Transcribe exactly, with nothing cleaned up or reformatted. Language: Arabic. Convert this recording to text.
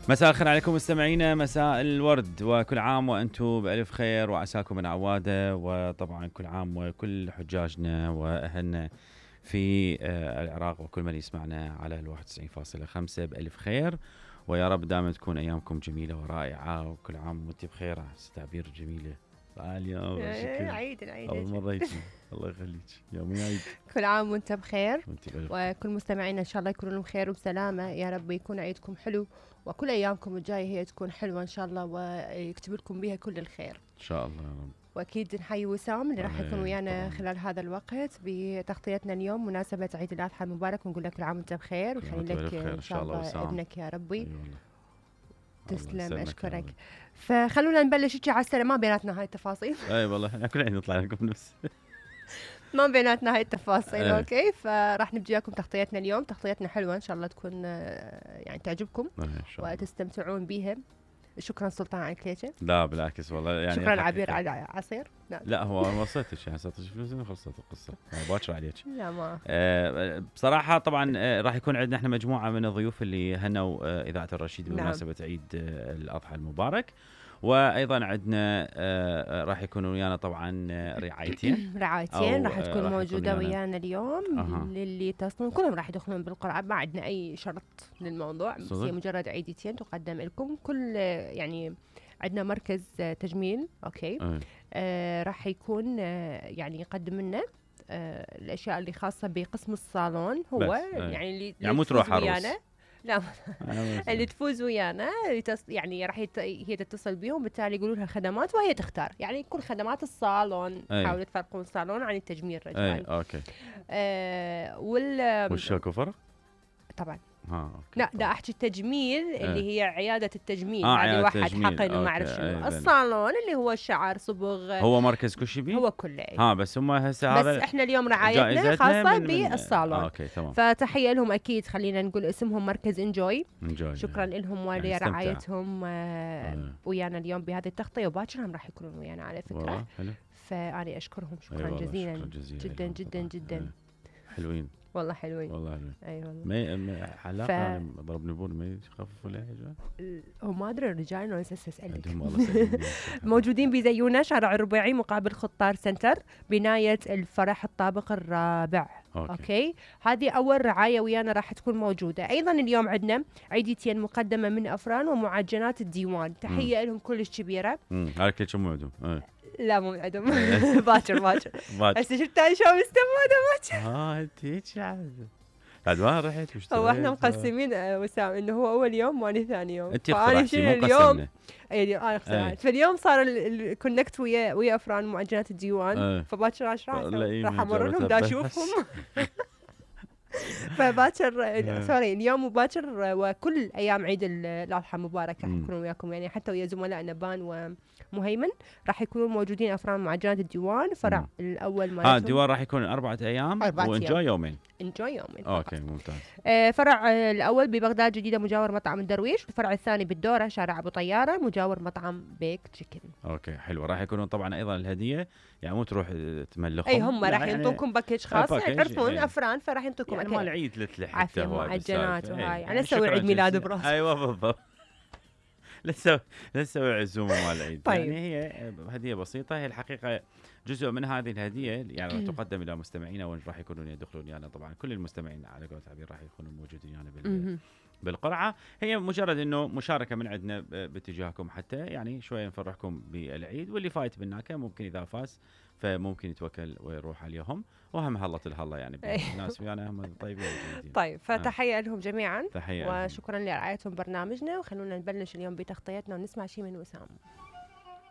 مساء الخير عليكم مستمعينا، مساء الورد، وكل عام وأنتم بألف خير وعساكم من عوادة، وطبعا كل عام وكل حجاجنا وأهلنا في العراق وكل من يسمعنا على الواحد وتسعين فاصلة خمسة بألف خير، ويا رب دائما تكون أيامكم جميلة ورائعة، وكل عام وأنت بخير. تعبير جميلة اليوم عيد العيد أول مرة يجي. الله يخليك، يومي عيد. كل عام وانت بخير، وكل مستمعينا ان شاء الله يكونوا بخير وبسلامة. يا رب يكون عيدكم حلو، وكل ايامكم الجايه هي تكون حلوه ان شاء الله، ويكتب لكم بها كل الخير ان شاء الله يا رب. واكيد نحيي وسام اللي راح يكون ويانا خلال هذا الوقت بتغطيتنا اليوم مناسبه عيد الاضحى المبارك، ونقول لك كل عام وانت بخير، ويخلي لك ان شاء الله ابنك يا ربي. تسلم، اشكرك. فخلونا نبلش هيك على السلام، ما بيناتنا هاي التفاصيل. اي والله احنا كل عيد نطلع لكم نفس ما بيناتنا هاي التفاصيل. أيه. اوكي، فراح نبدي لكم تغطيتنا اليوم. تغطيتنا حلوه ان شاء الله تكون يعني تعجبكم وتستمتعون بها. شكرا سلطان على الكليشه. لا بالعكس والله، يعني شكرا عبير على عصير. لا, لا هو ما وصلتش يعني صرت فلوس وخلصت القصه، باكر عليك. لا ما آه بصراحه طبعا آه راح يكون عندنا احنا مجموعه من الضيوف اللي هنوا آه اذاعه الرشيد بمناسبه نعم. عيد آه الاضحى المبارك، وايضا عندنا آه راح يكونوا ويانا طبعا رعايتين رعايتين راح تكون موجوده ويانا اليوم. أه. للي يتصلون كلهم راح يدخلون بالقرعه، ما عندنا اي شرط للموضوع، بس هي مجرد عيدتين تقدم لكم. كل يعني عندنا مركز تجميل اوكي أه. آه راح يكون آه يعني يقدم لنا آه الاشياء اللي خاصه بقسم الصالون. هو يعني اللي يعني مو تروح ويانا لا اللي تفوز ويانا يعني راح يت... هي تتصل بيهم، بالتالي يقولوا لها خدمات وهي تختار، يعني كل خدمات الصالون. حاولوا تفرقون الصالون عن التجميل رجال. اي اوكي. آه وال والشاكو فرق طبعا. ها لا دا احكي التجميل أيه. اللي هي عياده التجميل آه هذه واحد حق انه ما اعرف شنو. أيه. الصالون اللي هو الشعر صبغ، هو مركز كل شيء هو كله. ها بس هم هسه هذا بس احنا اليوم رعايتنا خاصه بالصالون. آه اوكي تمام. فتحيه لهم اكيد. خلينا نقول اسمهم مركز انجوي. انجوي. شكرا لهم ولرعايتهم يعني آه ويانا اليوم بهذه التغطيه، وباكر راح يكونون ويانا على فكره. فانا اشكرهم شكرا جزيلا. شكرا جزيلا جدا جدا جدا أيه. حلوين والله حلوين والله حلوين. اي والله. ما حلاقه ف... يعني ضربني بول ما يخففوا لي حاجه. هو ما ادري الرجال ولا اسالك. موجودين بزيونه شارع الربيعي مقابل خطار سنتر، بنايه الفرح الطابق الرابع. أوكي. اوكي هذه اول رعايه ويانا راح تكون موجوده. ايضا اليوم عندنا عيدتين مقدمه من افران ومعجنات الديوان. تحيه لهم كلش كبيره. امم هذا كل شيء موعدهم. لا مو عدم. باكر باكر هسه شفت انا شو مستموده باكر. ها انت هيك عاد بعد ما رحت واشتريت. هو احنا مقسمين وسام انه هو اول يوم وانا ثاني يوم. انت اخترعتي مو قسمنا. اي انا اخترعت. فاليوم صار الكونكت ويا ويا افران معجنات الديوان. أه. فباكر ايش راح اسوي؟ راح امر لهم دا اشوفهم. فباكر سوري اليوم وباكر وكل ايام عيد الاضحى مبارك راح يكونوا وياكم، يعني حتى ويا زملائنا بان ومهيمن راح يكونوا موجودين افران معجنات الديوان. فرع مم. الاول مالتهم اه الديوان راح يكون اربعه ايام وانجو يومين. انجو يومين اوكي ممتاز. آه فرع الاول ببغداد جديده مجاور مطعم الدرويش، والفرع الثاني بالدوره شارع ابو طياره مجاور مطعم بيك تشيكن. اوكي حلو. راح يكونون طبعا ايضا الهديه، يعني مو تروح تملخهم. اي هم راح ينطوكم باكيج خاص، يعني تعرفون افران فراح ينطوكم يعني مال عيد لتلح عافيه معجنات وهاي. يعني نسوي عيد ميلاد براسي. ايوه بالضبط. لسه لسه عزومه مال العيد. طيب. يعني هي هديه بسيطه، هي الحقيقه جزء من هذه الهديه يعني راح تقدم الى مستمعينا، وراح يكونون يدخلون يعني طبعا كل المستمعين على قول تعبير راح يكونوا موجودين يعني بال بالقرعه. هي مجرد انه مشاركه من عندنا باتجاهكم، حتى يعني شويه نفرحكم بالعيد، واللي فايت بالناك ممكن اذا فاز فممكن يتوكل ويروح عليهم، وهم هلة الهلا يعني الناس ويانا هم طيبين. طيب فتحيه لهم جميعا تحية وشكرا لرعايتهم برنامجنا، وخلونا نبلش اليوم بتغطيتنا ونسمع شيء من وسام.